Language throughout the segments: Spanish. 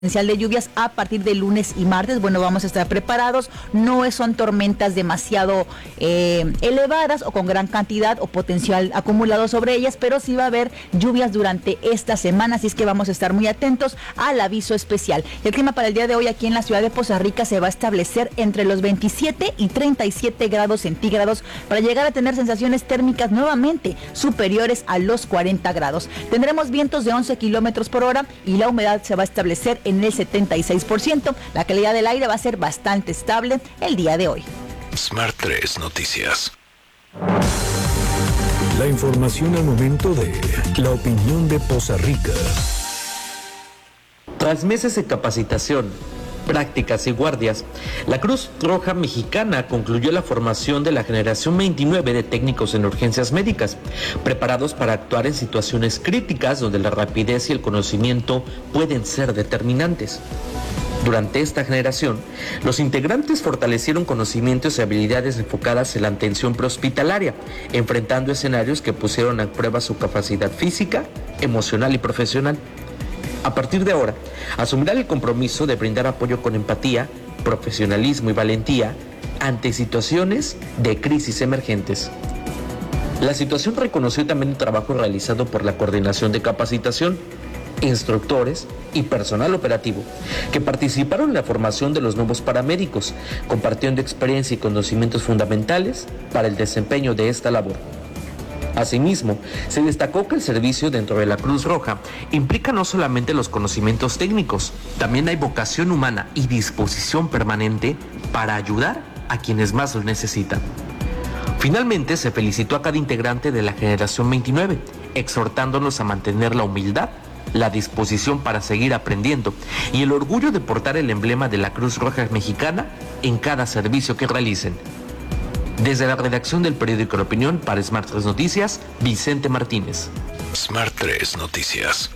potencial de lluvias a partir de lunes y martes. Bueno, vamos a estar preparados. No son tormentas demasiado elevadas o con gran cantidad o potencial acumulado sobre ellas, pero sí va a haber lluvias durante esta semana, así es que vamos a estar muy atentos al aviso especial. El clima para el día de hoy aquí en la ciudad de Poza Rica se va a establecer entre los 27 y 37 grados centígrados para llegar a tener sensaciones térmicas nuevamente superiores a los 40 grados. Tendremos vientos de 11 kilómetros por hora y la humedad se va a establecer en el 76%. La calidad del aire va a ser bastante estable el día de hoy. Smart 3 Noticias. La información al momento de la opinión de Poza Rica. Tras meses de capacitación, prácticas y guardias, la Cruz Roja Mexicana concluyó la formación de la generación 29 de técnicos en urgencias médicas, preparados para actuar en situaciones críticas donde la rapidez y el conocimiento pueden ser determinantes. Durante esta generación, los integrantes fortalecieron conocimientos y habilidades enfocadas en la atención prehospitalaria, enfrentando escenarios que pusieron a prueba su capacidad física, emocional y profesional. A partir de ahora, asumirá el compromiso de brindar apoyo con empatía, profesionalismo y valentía ante situaciones de crisis emergentes. La situación reconoció también el trabajo realizado por la Coordinación de Capacitación, instructores y personal operativo, que participaron en la formación de los nuevos paramédicos, compartiendo experiencia y conocimientos fundamentales para el desempeño de esta labor. Asimismo, se destacó que el servicio dentro de la Cruz Roja implica no solamente los conocimientos técnicos, también hay vocación humana y disposición permanente para ayudar a quienes más lo necesitan. Finalmente, se felicitó a cada integrante de la generación 29, exhortándonos a mantener la humildad, la disposición para seguir aprendiendo y el orgullo de portar el emblema de la Cruz Roja Mexicana en cada servicio que realicen. Desde la redacción del periódico La Opinión para Smart 3 Noticias, Vicente Martínez. Smart 3 Noticias.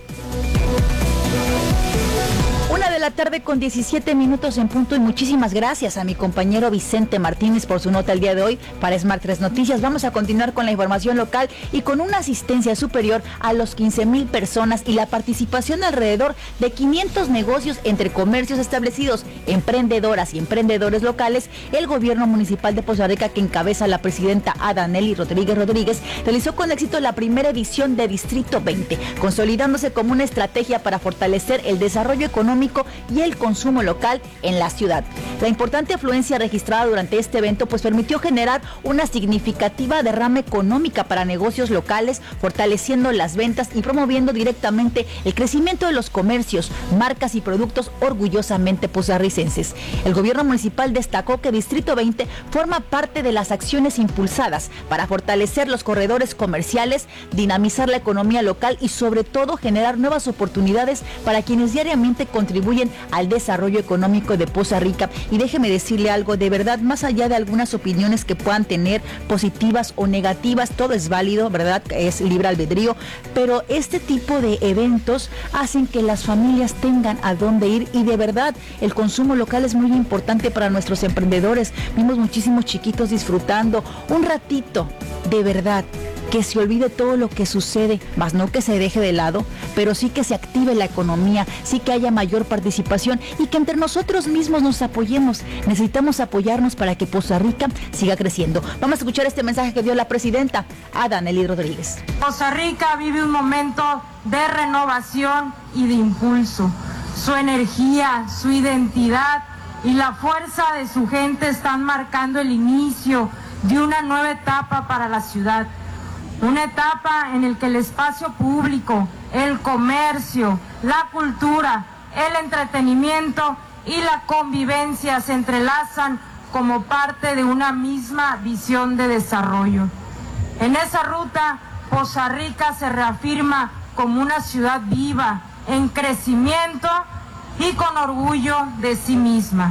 1:00 con 17 minutos en punto y muchísimas gracias a mi compañero Vicente Martínez por su nota el día de hoy para Smart 3 Noticias. Vamos a continuar con la información local y con una asistencia superior a los 15,000 personas y la participación de alrededor de 500 negocios entre comercios establecidos, emprendedoras y emprendedores locales. El gobierno municipal de Poza Rica, que encabeza la presidenta Adanely Rodríguez, realizó con éxito la primera edición de Distrito 20, consolidándose como una estrategia para fortalecer el desarrollo económico y el consumo local en la ciudad. La importante afluencia registrada durante este evento permitió generar una significativa derrama económica para negocios locales, fortaleciendo las ventas y promoviendo directamente el crecimiento de los comercios, marcas y productos orgullosamente pozarricenses. El gobierno municipal destacó que Distrito 20 forma parte de las acciones impulsadas para fortalecer los corredores comerciales, dinamizar la economía local y sobre todo generar nuevas oportunidades para quienes diariamente contribuyen al desarrollo económico de Poza Rica. Y déjeme decirle algo, de verdad, más allá de algunas opiniones que puedan tener positivas o negativas, todo es válido, ¿verdad? Es libre albedrío, pero este tipo de eventos hacen que las familias tengan a dónde ir y de verdad el consumo local es muy importante para nuestros emprendedores. Vimos muchísimos chiquitos disfrutando un ratito, de verdad, que se olvide todo lo que sucede, más no que se deje de lado, pero sí que se active la economía, sí que haya mayor participación y que entre nosotros mismos nos apoyemos. Necesitamos apoyarnos para que Poza Rica siga creciendo. Vamos a escuchar este mensaje que dio la presidenta Adanely Rodríguez. Poza Rica vive un momento de renovación y de impulso. Su energía, su identidad y la fuerza de su gente están marcando el inicio de una nueva etapa para la ciudad. Una etapa en la que el espacio público, el comercio, la cultura, el entretenimiento y la convivencia se entrelazan como parte de una misma visión de desarrollo. En esa ruta, Poza Rica se reafirma como una ciudad viva, en crecimiento y con orgullo de sí misma.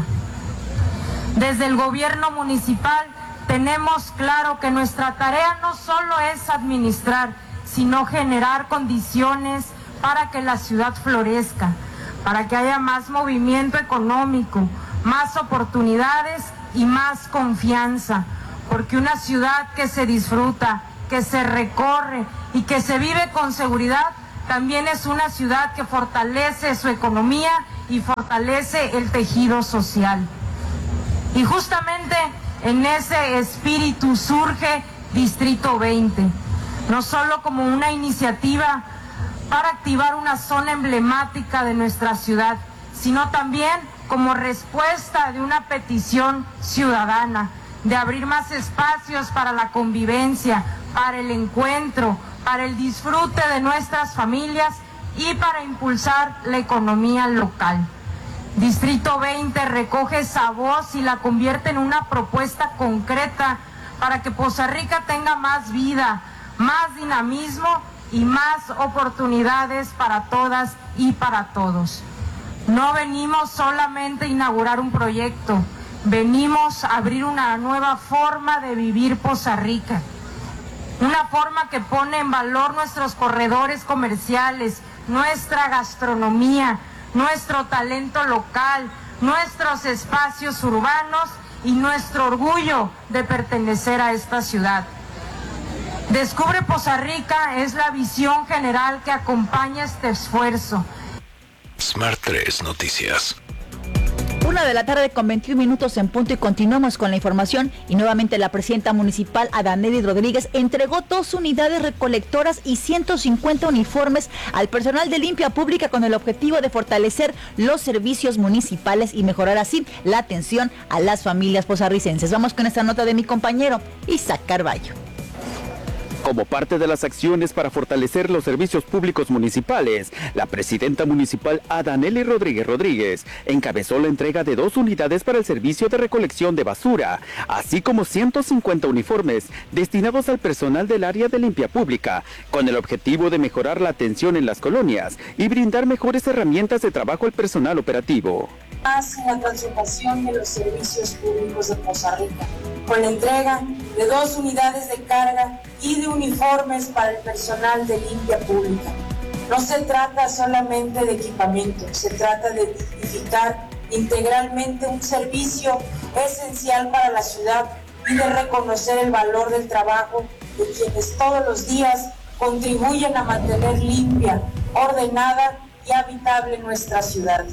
Desde el gobierno municipal tenemos claro que nuestra tarea no solo es administrar, sino generar condiciones para que la ciudad florezca, para que haya más movimiento económico, más oportunidades y más confianza, porque una ciudad que se disfruta, que se recorre y que se vive con seguridad también es una ciudad que fortalece su economía y fortalece el tejido social. Y justamente en ese espíritu surge Distrito 20, no solo como una iniciativa para activar una zona emblemática de nuestra ciudad, sino también como respuesta de una petición ciudadana, de abrir más espacios para la convivencia, para el encuentro, para el disfrute de nuestras familias y para impulsar la economía local. Distrito 20 recoge esa voz y la convierte en una propuesta concreta para que Poza Rica tenga más vida, más dinamismo y más oportunidades para todas y para todos. No venimos solamente a inaugurar un proyecto, venimos a abrir una nueva forma de vivir Poza Rica. Una forma que pone en valor nuestros corredores comerciales, nuestra gastronomía, nuestro talento local, nuestros espacios urbanos y nuestro orgullo de pertenecer a esta ciudad. Descubre Poza Rica es la visión general que acompaña este esfuerzo. Smart 3 Noticias. 1:21 p.m. en punto y continuamos con la información y nuevamente la presidenta municipal Adanely Rodríguez entregó 2 unidades recolectoras y 150 uniformes al personal de limpia pública con el objetivo de fortalecer los servicios municipales y mejorar así la atención a las familias posarricenses. Vamos con esta nota de mi compañero Isaac Carballo. Como parte de las acciones para fortalecer los servicios públicos municipales, la presidenta municipal Adanely Rodríguez encabezó la entrega de 2 unidades para el servicio de recolección de basura, así como 150 uniformes destinados al personal del área de limpia pública, con el objetivo de mejorar la atención en las colonias y brindar mejores herramientas de trabajo al personal operativo. Más en la transformación de los servicios públicos de Poza Rica, con la entrega de 2 unidades de carga y de uniformes para el personal de limpia pública. No se trata solamente de equipamiento, se trata de dignificar integralmente un servicio esencial para la ciudad y de reconocer el valor del trabajo de quienes todos los días contribuyen a mantener limpia, ordenada y habitable nuestra ciudad.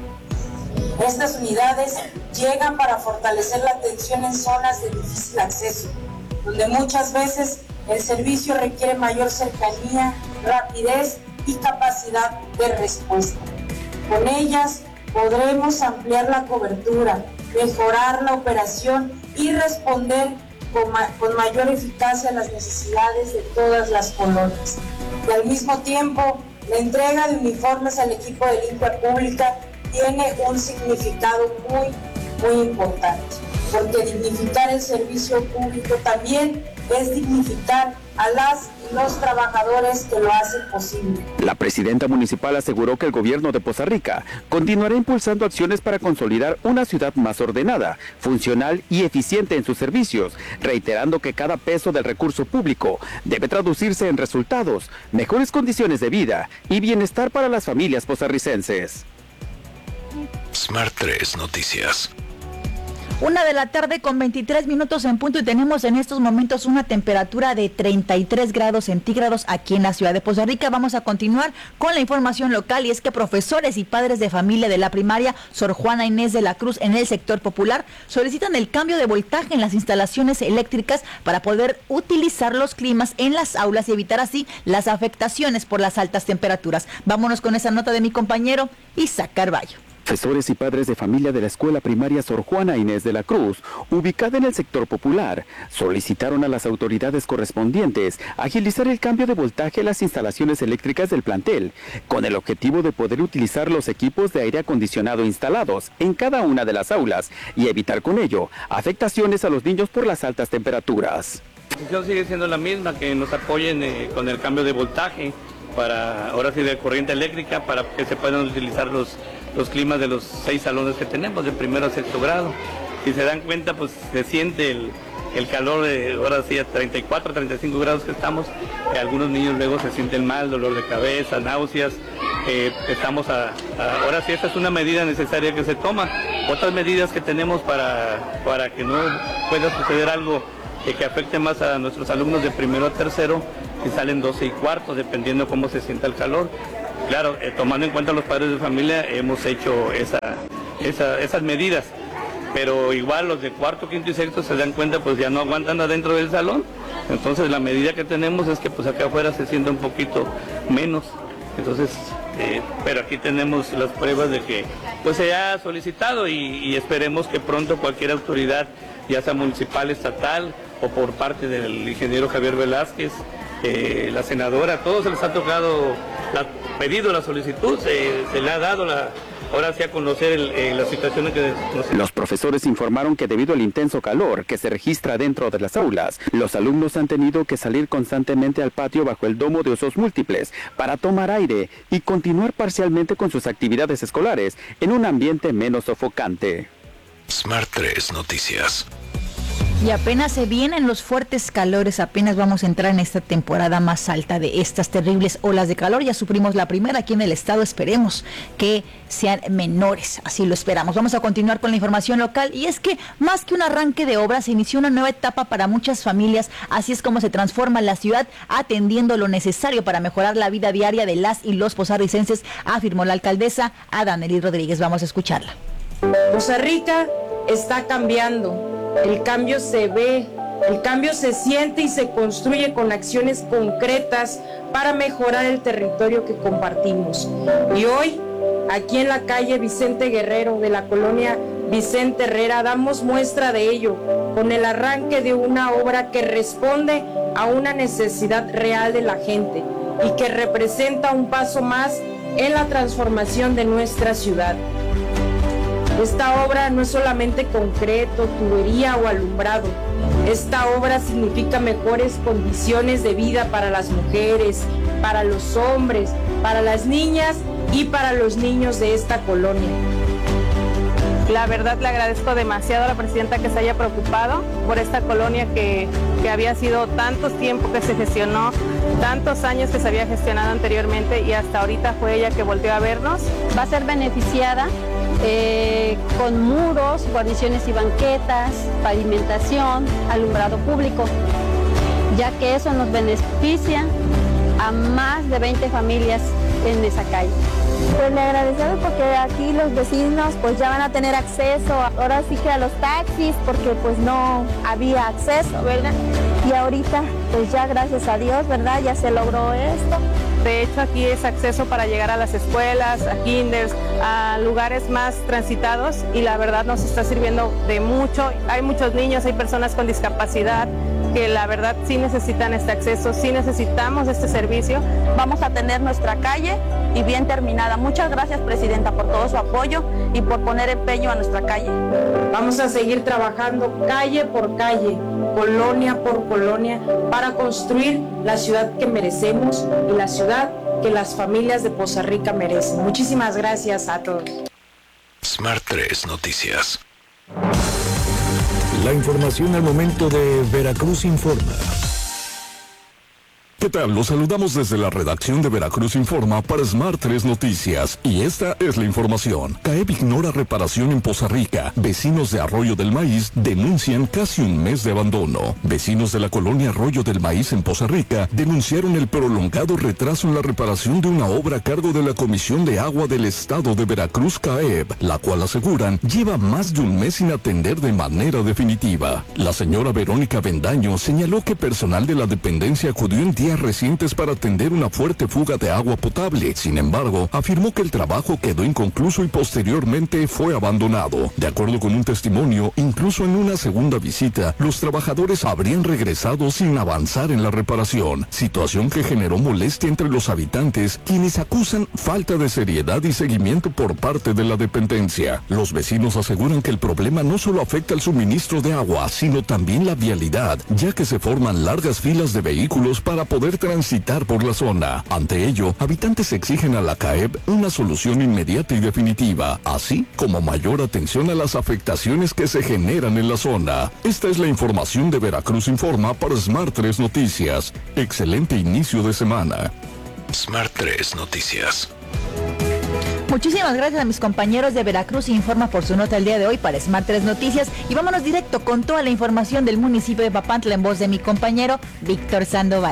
Estas unidades llegan para fortalecer la atención en zonas de difícil acceso, donde muchas veces el servicio requiere mayor cercanía, rapidez y capacidad de respuesta. Con ellas podremos ampliar la cobertura, mejorar la operación y responder con mayor eficacia a las necesidades de todas las colonias. Y al mismo tiempo, la entrega de uniformes al equipo de limpia pública tiene un significado muy importante, porque dignificar el servicio público también es dignificar a las y los trabajadores que lo hacen posible. La presidenta municipal aseguró que el gobierno de Poza Rica continuará impulsando acciones para consolidar una ciudad más ordenada, funcional y eficiente en sus servicios, reiterando que cada peso del recurso público debe traducirse en resultados, mejores condiciones de vida y bienestar para las familias posarricenses. Smart 3 Noticias. 1:23 p.m. en punto y tenemos en estos momentos una temperatura de 33 grados centígrados aquí en la ciudad de Poza Rica. Vamos a continuar con la información local y es que profesores y padres de familia de la primaria Sor Juana Inés de la Cruz en el sector popular solicitan el cambio de voltaje en las instalaciones eléctricas para poder utilizar los climas en las aulas y evitar así las afectaciones por las altas temperaturas. Vámonos con esa nota de mi compañero Isaac Carballo. Profesores y padres de familia de la escuela primaria Sor Juana Inés de la Cruz, ubicada en el sector popular, solicitaron a las autoridades correspondientes agilizar el cambio de voltaje a las instalaciones eléctricas del plantel, con el objetivo de poder utilizar los equipos de aire acondicionado instalados en cada una de las aulas y evitar con ello afectaciones a los niños por las altas temperaturas. La decisión sigue siendo la misma, que nos apoyen con el cambio de voltaje, para ahora sí de corriente eléctrica, para que se puedan utilizar los climas de los 6 salones que tenemos, de 1º a 6º grado. Si se dan cuenta, pues se siente el calor de ahora sí a 34, 35 grados que estamos. Algunos niños luego se sienten mal, dolor de cabeza, náuseas. Ahora sí, esta es una medida necesaria que se toma. Otras medidas que tenemos para que no pueda suceder algo que afecte más a nuestros alumnos de 1º a 3º, y salen 12:15, dependiendo cómo se sienta el calor. Claro, tomando en cuenta los padres de familia, hemos hecho esas medidas, pero igual los de cuarto, quinto y sexto se dan cuenta, pues ya no aguantan adentro del salón. Entonces la medida que tenemos es que pues acá afuera se sienta un poquito menos. Entonces, pero aquí tenemos las pruebas de que pues se ha solicitado y esperemos que pronto cualquier autoridad, ya sea municipal, estatal o por parte del ingeniero Javier Velázquez, la senadora, a todos se les ha tocado, pedido la solicitud, se le ha dado ahora sí a conocer la situación en que Los profesores informaron que debido al intenso calor que se registra dentro de las aulas, los alumnos han tenido que salir constantemente al patio bajo el domo de usos múltiples para tomar aire y continuar parcialmente con sus actividades escolares en un ambiente menos sofocante. Smart 3 Noticias. Y apenas se vienen los fuertes calores, apenas vamos a entrar en esta temporada más alta de estas terribles olas de calor. Ya sufrimos la primera aquí en el estado, esperemos que sean menores, así lo esperamos. Vamos a continuar con la información local y es que más que un arranque de obras, se inició una nueva etapa para muchas familias, así es como se transforma la ciudad atendiendo lo necesario para mejorar la vida diaria de las y los posarricenses, afirmó la alcaldesa Adanely Rodríguez. Vamos a escucharla. Poza Rica está cambiando. El cambio se ve, el cambio se siente y se construye con acciones concretas para mejorar el territorio que compartimos. Y hoy, aquí en la calle Vicente Guerrero de la colonia Vicente Herrera, damos muestra de ello con el arranque de una obra que responde a una necesidad real de la gente y que representa un paso más en la transformación de nuestra ciudad. Esta obra no es solamente concreto, tubería o alumbrado. Esta obra significa mejores condiciones de vida para las mujeres, para los hombres, para las niñas y para los niños de esta colonia. La verdad le agradezco demasiado a la presidenta que se haya preocupado por esta colonia que había sido tanto tiempo que se gestionó, tantos años que se había gestionado anteriormente y hasta ahorita fue ella que volteó a vernos. Va a ser beneficiada con muros, guarniciones y banquetas, pavimentación, alumbrado público, ya que eso nos beneficia a más de 20 familias en esa calle. Pues le agradecemos porque aquí los vecinos pues ya van a tener acceso, ahora sí que a los taxis, porque pues no había acceso, ¿verdad? Y ahorita pues ya gracias a Dios, ¿verdad? Ya se logró esto. De hecho, aquí es acceso para llegar a las escuelas, a kinders, a lugares más transitados y la verdad nos está sirviendo de mucho. Hay muchos niños, hay personas con discapacidad que la verdad sí necesitan este acceso, sí necesitamos este servicio. Vamos a tener nuestra calle y bien terminada. Muchas gracias, presidenta, por todo su apoyo y por poner empeño a nuestra calle. Vamos a seguir trabajando calle por calle, colonia por colonia, para construir la ciudad que merecemos y la ciudad que las familias de Poza Rica merecen. Muchísimas gracias a todos. Smart 3 Noticias. La información al momento de Veracruz Informa. ¿Qué tal? Los saludamos desde la redacción de Veracruz Informa para Smart 3 Noticias. Y esta es la información. CAEB ignora reparación en Poza Rica. Vecinos de Arroyo del Maíz denuncian casi un mes de abandono. Vecinos de la colonia Arroyo del Maíz en Poza Rica denunciaron el prolongado retraso en la reparación de una obra a cargo de la Comisión de Agua del Estado de Veracruz, CAEB, la cual aseguran lleva más de un mes sin atender de manera definitiva. La señora Verónica Bendaño señaló que personal de la dependencia acudió en días recientes para atender una fuerte fuga de agua potable. Sin embargo, afirmó que el trabajo quedó inconcluso y posteriormente fue abandonado. De acuerdo con un testimonio, incluso en una segunda visita, los trabajadores habrían regresado sin avanzar en la reparación, situación que generó molestia entre los habitantes, quienes acusan falta de seriedad y seguimiento por parte de la dependencia. Los vecinos aseguran que el problema no solo afecta al suministro de agua, sino también la vialidad, ya que se forman largas filas de vehículos para poder transitar por la zona. Ante ello, habitantes exigen a la CAEB una solución inmediata y definitiva, así como mayor atención a las afectaciones que se generan en la zona. Esta es la información de Veracruz Informa para Smart 3 Noticias. Excelente inicio de semana. Smart 3 Noticias. Muchísimas gracias a mis compañeros de Veracruz Informa por su nota el día de hoy para Smart 3 Noticias y vámonos directo con toda la información del municipio de Papantla en voz de mi compañero Víctor Sandoval.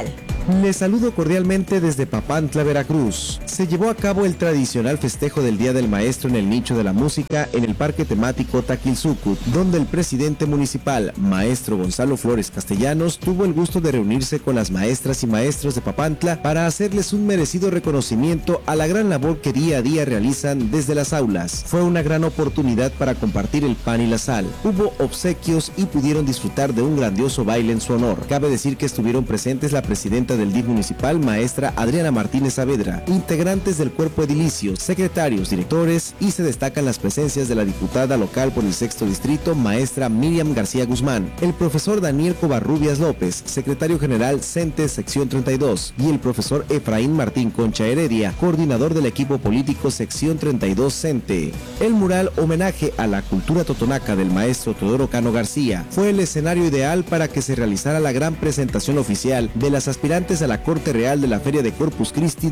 Les saludo cordialmente desde Papantla, Veracruz. Se llevó a cabo el tradicional festejo del Día del Maestro en el nicho de la música en el Parque Temático Taquilzucut, donde el presidente municipal, maestro Gonzalo Flores Castellanos, tuvo el gusto de reunirse con las maestras y maestros de Papantla para hacerles un merecido reconocimiento a la gran labor que día a día realizan desde las aulas. Fue una gran oportunidad para compartir el pan y la sal. Hubo obsequios y pudieron disfrutar de un grandioso baile en su honor. Cabe decir que estuvieron presentes la presidenta del DIF municipal, maestra Adriana Martínez Saavedra, integrantes del cuerpo edilicio, secretarios, directores, y se destacan las presencias de la diputada local por el 6º distrito, maestra Miriam García Guzmán, el profesor Daniel Covarrubias López, secretario general CENTE sección 32, y el profesor Efraín Martín Concha Heredia, coordinador del equipo político sección 32 CENTE. El mural homenaje a la cultura totonaca del maestro Teodoro Cano García fue el escenario ideal para que se realizara la gran presentación oficial de las aspirantes a la Corte Real de la Feria de Corpus Christi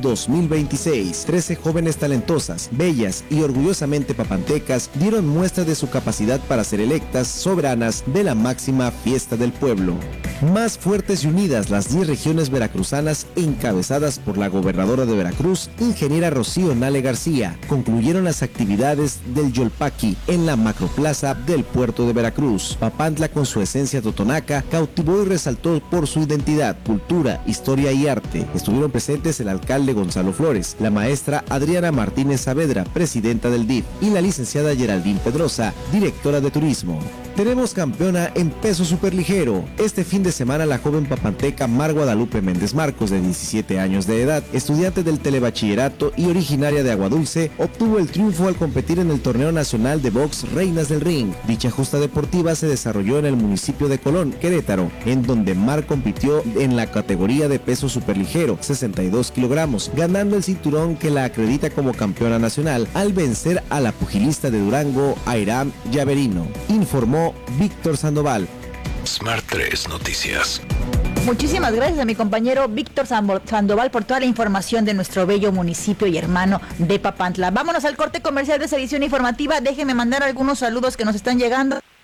2026. 13 jóvenes talentosas, bellas y orgullosamente papantecas dieron muestra de su capacidad para ser electas soberanas de la máxima fiesta del pueblo. Más fuertes y unidas las 10 regiones veracruzanas encabezadas por la gobernadora de Veracruz, ingeniera Rocío Nale García, concluyeron las actividades del Yolpaqui en la macroplaza del puerto de Veracruz. Papantla, con su esencia totonaca, cautivó y resaltó por su identidad, cultura, historia y arte. Estuvieron presentes el alcalde Gonzalo Flores, la maestra Adriana Martínez Saavedra, presidenta del DIF, y la licenciada Geraldine Pedrosa, directora de turismo. Tenemos campeona en peso superligero. Este fin de semana la joven papanteca Mar Guadalupe Méndez Marcos, de 17 años de edad, estudiante del telebachillerato y originaria de Aguadulce, obtuvo el triunfo al competir en el torneo nacional de box Reinas del Ring. Dicha justa deportiva se desarrolló en el municipio de Colón, Querétaro, en donde Mar compitió en la categoría de peso superligero, 62 kilogramos, ganando el cinturón que la acredita como campeona nacional al vencer a la pugilista de Durango, Airam Llaverino, informó Víctor Sandoval. Smart 3 Noticias. Muchísimas gracias a mi compañero Víctor Sandoval por toda la información de nuestro bello municipio y hermano de Papantla. Vámonos al corte comercial de esta edición informativa. Déjeme mandar algunos saludos que nos están llegando.